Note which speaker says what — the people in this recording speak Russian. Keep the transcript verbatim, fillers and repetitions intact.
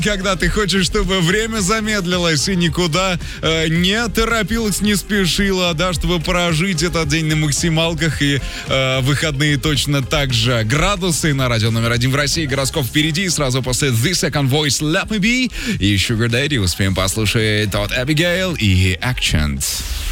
Speaker 1: Когда ты хочешь, чтобы время замедлилось и никуда э, не торопилось, не спешило, да, чтобы прожить этот день на максималках и э, выходные точно так же. Градусы на радио номер один в России. Гороскоп впереди. Сразу после The Second Voice Let Me Be и Sugar Daddy успеем послушать от Abigail и Accent.